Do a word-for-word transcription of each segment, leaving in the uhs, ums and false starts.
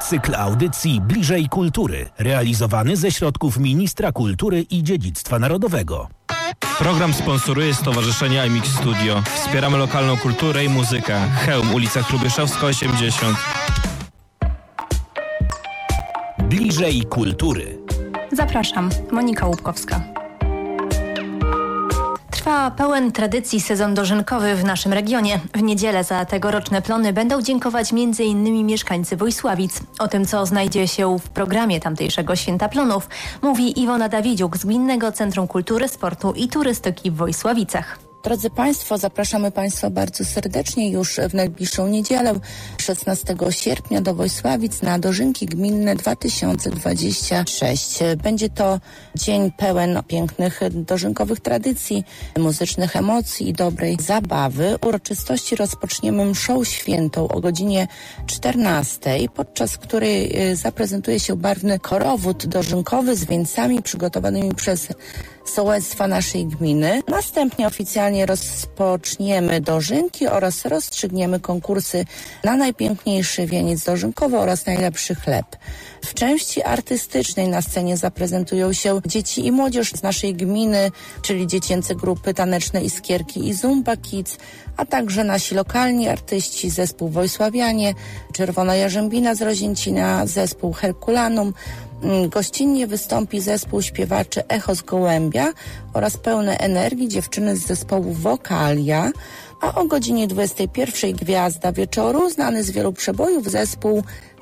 Cykl audycji Bliżej Kultury, realizowany ze środków Ministra Kultury i Dziedzictwa Narodowego. Program sponsoruje Stowarzyszenie I M I X Studio. Wspieramy lokalną kulturę i muzykę. Chełm, ulica Hrubieszowska osiemdziesiąt. Bliżej Kultury. Zapraszam, Monika Łupkowska. Trwa pełen tradycji sezon dożynkowy w naszym regionie. W niedzielę za tegoroczne plony będą dziękować między innymi mieszkańcy Wojsławic. O tym, co znajdzie się w programie tamtejszego Święta Plonów, mówi Iwona Dawidziuk z Gminnego Centrum Kultury, Sportu i Turystyki w Wojsławicach. Drodzy Państwo, zapraszamy Państwa bardzo serdecznie już w najbliższą niedzielę, szesnastego sierpnia do Wojsławic na dożynki gminne dwa tysiące dwadzieścia sześć. Będzie to dzień pełen pięknych dożynkowych tradycji, muzycznych emocji i dobrej zabawy. Uroczystości rozpoczniemy mszą świętą o godzinie czternastej, podczas której zaprezentuje się barwny korowód dożynkowy z wieńcami przygotowanymi przez sołectwa naszej gminy. Następnie oficjalnie rozpoczniemy dożynki oraz rozstrzygniemy konkursy na najpiękniejszy wieniec dożynkowy oraz najlepszy chleb. W części artystycznej na scenie zaprezentują się dzieci i młodzież z naszej gminy, czyli dziecięce grupy taneczne Iskierki i Zumba Kids, a także nasi lokalni artyści, zespół Wojsławianie, Czerwona Jarzębina z Rozięcina, zespół Herkulanum. Gościnnie wystąpi zespół śpiewaczy Echo z Gołębia oraz pełne energii dziewczyny z zespołu Wokalia, a o godzinie dwudziestej pierwszej gwiazda wieczoru, znany z wielu przebojów zespół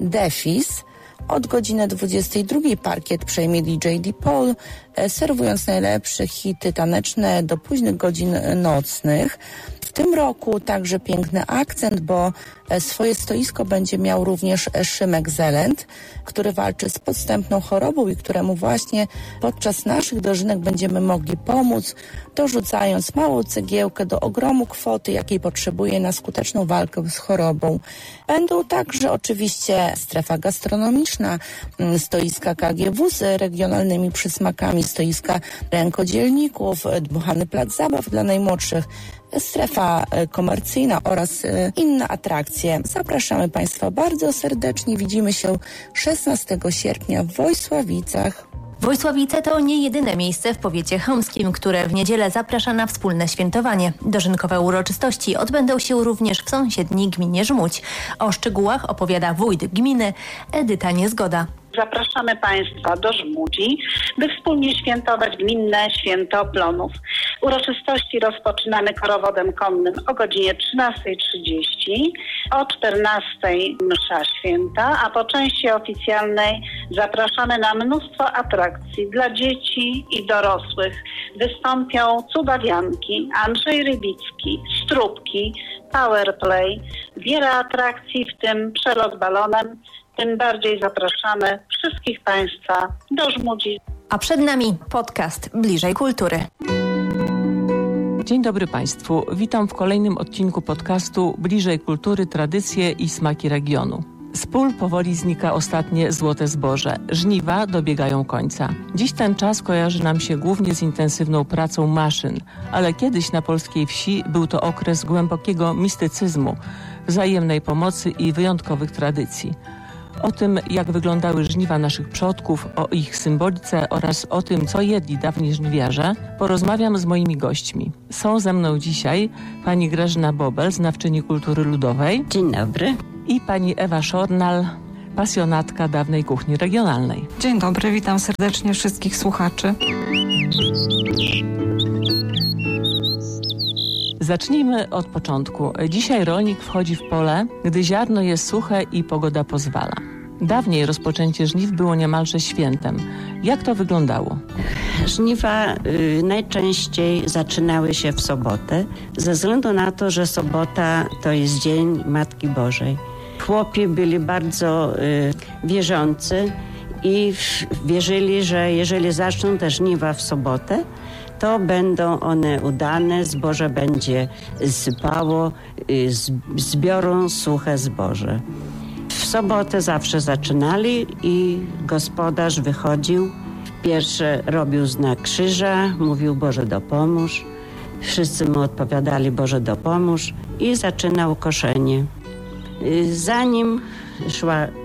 Defis. Od godziny dwudziestej drugiej parkiet przejmie D J D-Paul, serwując najlepsze hity taneczne do późnych godzin nocnych. W tym roku także piękny akcent, bo swoje stoisko będzie miał również Szymek Zelent, który walczy z podstępną chorobą i któremu właśnie podczas naszych dożynek będziemy mogli pomóc, dorzucając małą cegiełkę do ogromu kwoty, jakiej potrzebuje na skuteczną walkę z chorobą. Będą także oczywiście strefa gastronomiczna, stoiska K G W z regionalnymi przysmakami, stoiska rękodzielników, dmuchany plac zabaw dla najmłodszych, strefa komercyjna oraz inne atrakcje. Zapraszamy Państwa bardzo serdecznie. Widzimy się szesnastego sierpnia w Wojsławicach. Wojsławice to nie jedyne miejsce w powiecie chełmskim, które w niedzielę zaprasza na wspólne świętowanie. Dożynkowe uroczystości odbędą się również w sąsiedniej gminie Żmudź. O szczegółach opowiada wójt gminy Edyta Niezgoda. Zapraszamy Państwa do Żmudzi, by wspólnie świętować gminne Święto Plonów. Uroczystości rozpoczynamy korowodem konnym o godzinie trzynastej trzydzieści, o czternastej msza święta, a po części oficjalnej zapraszamy na mnóstwo atrakcji dla dzieci i dorosłych. Wystąpią cudawianki, Andrzej Rybicki, Stróbki, Powerplay, wiele atrakcji, w tym przelot balonem. Tym bardziej zapraszamy wszystkich Państwa do Żmudzi. A przed nami podcast Bliżej Kultury. Dzień dobry Państwu. Witam w kolejnym odcinku podcastu Bliżej Kultury, tradycje i smaki regionu. Z pól powoli znika ostatnie złote zboże. Żniwa dobiegają końca. Dziś ten czas kojarzy nam się głównie z intensywną pracą maszyn, ale kiedyś na polskiej wsi był to okres głębokiego mistycyzmu, wzajemnej pomocy i wyjątkowych tradycji. O tym, jak wyglądały żniwa naszych przodków, o ich symbolice oraz o tym, co jedli dawni żniwiarze, porozmawiam z moimi gośćmi. Są ze mną dzisiaj pani Grażyna Bobel, znawczyni kultury ludowej. Dzień dobry. I pani Ewa Szornal, pasjonatka dawnej kuchni regionalnej. Dzień dobry, witam serdecznie wszystkich słuchaczy. Zacznijmy od początku. Dzisiaj rolnik wchodzi w pole, gdy ziarno jest suche i pogoda pozwala. Dawniej rozpoczęcie żniw było niemalże świętem. Jak to wyglądało? Żniwa y, najczęściej zaczynały się w sobotę, ze względu na to, że sobota to jest dzień Matki Bożej. Chłopi byli bardzo y, wierzący i w, wierzyli, że jeżeli zaczną te żniwa w sobotę, to będą one udane, zboże będzie sypało, zbiorą suche zboże. W sobotę zawsze zaczynali i gospodarz wychodził, pierwsze robił znak krzyża, mówił Boże dopomóż, wszyscy mu odpowiadali Boże dopomóż i zaczynał koszenie. Zanim szła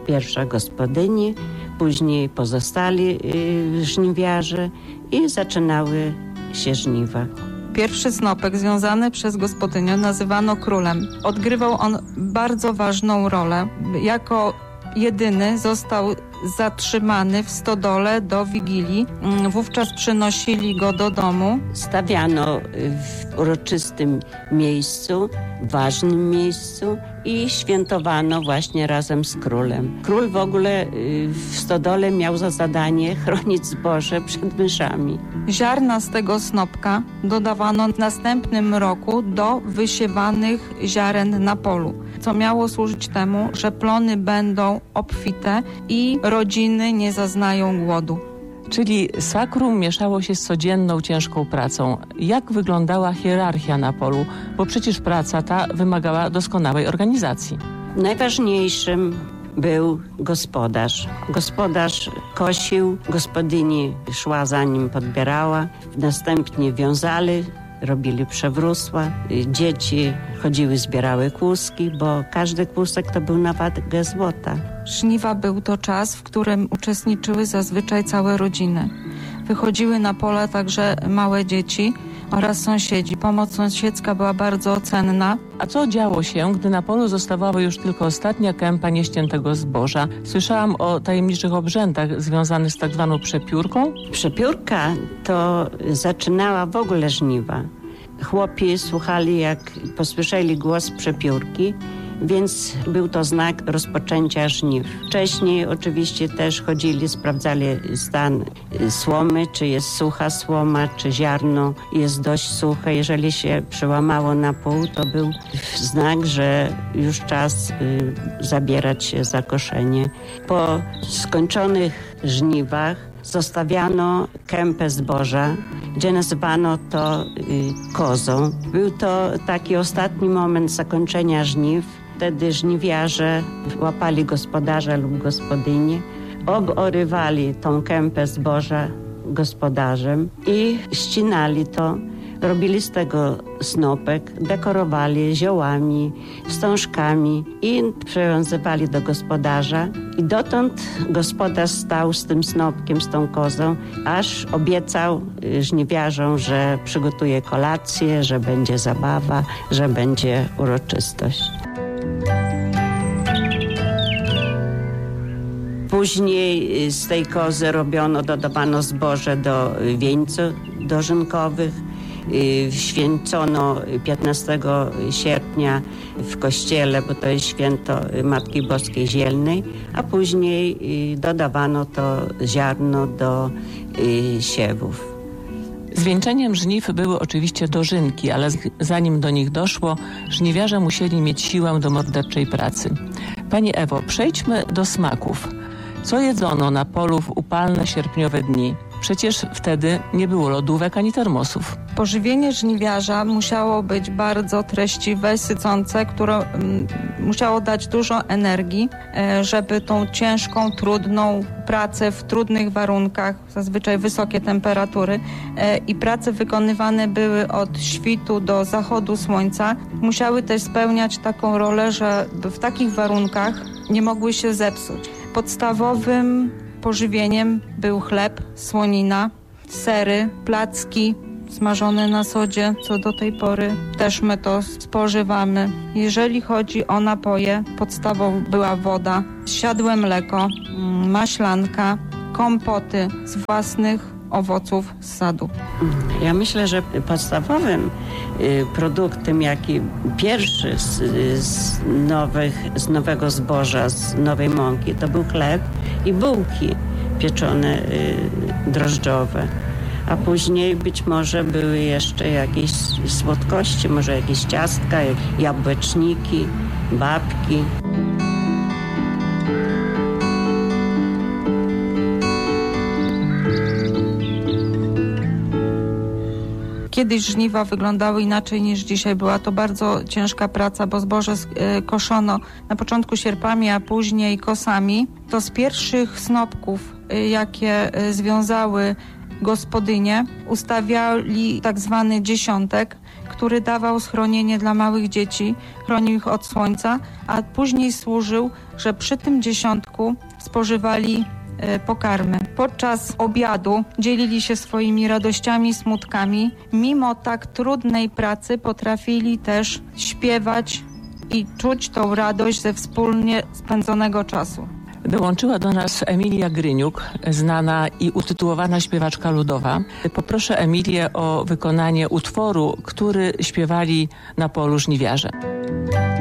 pierwsza gospodyni, później pozostali y, żniwiarze i zaczynały się żniwa. Pierwszy snopek związany przez gospodynię nazywano królem. Odgrywał on bardzo ważną rolę. Jako jedyny został zatrzymany w stodole do Wigilii. Wówczas przynosili go do domu. Stawiano w uroczystym miejscu, ważnym miejscu i świętowano właśnie razem z królem. Król w ogóle w stodole miał za zadanie chronić zboże przed myszami. Ziarna z tego snopka dodawano w następnym roku do wysiewanych ziaren na polu, co miało służyć temu, że plony będą obfite i rodziny nie zaznają głodu. Czyli sakrum mieszało się z codzienną, ciężką pracą. Jak wyglądała hierarchia na polu? Bo przecież praca ta wymagała doskonałej organizacji. Najważniejszym był gospodarz. Gospodarz kosił, gospodyni szła za nim, podbierała, następnie wiązali, robili przewrósła, dzieci chodziły, zbierały kłuski, bo każdy kłusek to był na wagę złota. Żniwa był to czas, w którym uczestniczyły zazwyczaj całe rodziny. Wychodziły na pole także małe dzieci oraz sąsiedzi. Pomoc sąsiedzka była bardzo cenna. A co działo się, gdy na polu zostawała już tylko ostatnia kępa nieściętego zboża? Słyszałam o tajemniczych obrzędach związanych z tak zwaną przepiórką. Przepiórka to zaczynała w ogóle żniwa. Chłopi słuchali, jak posłyszeli głos przepiórki, więc był to znak rozpoczęcia żniw. Wcześniej oczywiście też chodzili, sprawdzali stan słomy, czy jest sucha słoma, czy ziarno jest dość suche. Jeżeli się przełamało na pół, to był znak, że już czas y, zabierać się za koszenie. Po skończonych żniwach zostawiano kępę zboża, gdzie nazywano to y, kozą. Był to taki ostatni moment zakończenia żniw. Wtedy żniwiarze łapali gospodarza lub gospodynię, oborywali tą kępę zboża gospodarzem i ścinali to. Robili z tego snopek, dekorowali ziołami, wstążkami i przywiązywali do gospodarza. I dotąd gospodarz stał z tym snopkiem, z tą kozą, aż obiecał żniwiarzom, że przygotuje kolację, że będzie zabawa, że będzie uroczystość. Później z tej kozy robiono, dodawano zboże do wieńców dożynkowych. Święcono piętnastego sierpnia w kościele, bo to jest święto Matki Boskiej Zielnej, a później dodawano to ziarno do siewów. Zwieńczeniem żniw były oczywiście dożynki, ale zanim do nich doszło, żniwiarze musieli mieć siłę do morderczej pracy. Pani Ewo, przejdźmy do smaków. Co jedzono na polu w upalne sierpniowe dni? Przecież wtedy nie było lodówek ani termosów. Pożywienie żniwiarza musiało być bardzo treściwe, sycące, które mm, musiało dać dużo energii, e, żeby tą ciężką, trudną pracę w trudnych warunkach, zazwyczaj wysokie temperatury e, i prace wykonywane były od świtu do zachodu słońca, musiały też spełniać taką rolę, że w takich warunkach nie mogły się zepsuć. Podstawowym pożywieniem był chleb, słonina, sery, placki smażone na sodzie, co do tej pory też my to spożywamy. Jeżeli chodzi o napoje, podstawą była woda, siadłe mleko, maślanka, kompoty z własnych owoców z sadu. Ja myślę, że podstawowym produktem, jaki pierwszy z, z, nowych, z nowego zboża, z nowej mąki, to był chleb i bułki pieczone drożdżowe. A później być może były jeszcze jakieś słodkości, może jakieś ciastka, jabłeczniki, babki. Kiedyś żniwa wyglądały inaczej niż dzisiaj. Była to bardzo ciężka praca, bo zboże koszono na początku sierpami, a później kosami. To z pierwszych snopków, jakie związały gospodynie, ustawiali tak zwany dziesiątek, który dawał schronienie dla małych dzieci, chronił ich od słońca, a później służył, że przy tym dziesiątku spożywali pokarmy. Podczas obiadu dzielili się swoimi radościami, smutkami. Mimo tak trudnej pracy potrafili też śpiewać i czuć tą radość ze wspólnie spędzonego czasu. Dołączyła do nas Emilia Gryniuk, znana i utytułowana śpiewaczka ludowa. Poproszę Emilię o wykonanie utworu, który śpiewali na polu żniwiarze.